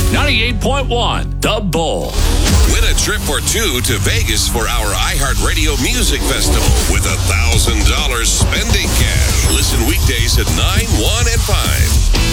98.1 The Bull. Win a trip or two to Vegas for our iHeartRadio Music Festival with $1,000 spending cash. Listen weekdays at 9, 1, and 5.